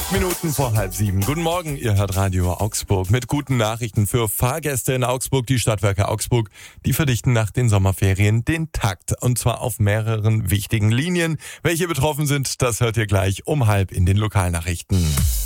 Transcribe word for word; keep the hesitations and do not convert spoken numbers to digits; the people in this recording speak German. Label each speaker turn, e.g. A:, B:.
A: Fünf Minuten vor halb sieben. Guten Morgen, ihr hört Radio Augsburg mit guten Nachrichten für Fahrgäste in Augsburg. Die Stadtwerke Augsburg, die verdichten nach den Sommerferien den Takt. Und zwar auf mehreren wichtigen Linien. Welche betroffen sind, das hört ihr gleich um halb in den Lokalnachrichten.